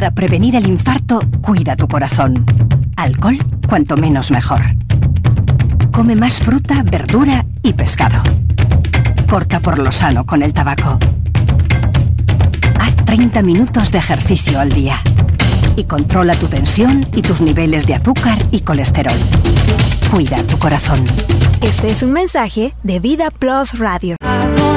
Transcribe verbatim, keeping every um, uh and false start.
Para prevenir el infarto, cuida tu corazón. Alcohol, cuanto menos mejor. Come más fruta, verdura y pescado. Corta por lo sano con el tabaco. Haz treinta minutos de ejercicio al día. Y controla tu tensión y tus niveles de azúcar y colesterol. Cuida tu corazón. Este es un mensaje de Vida Plus Radio.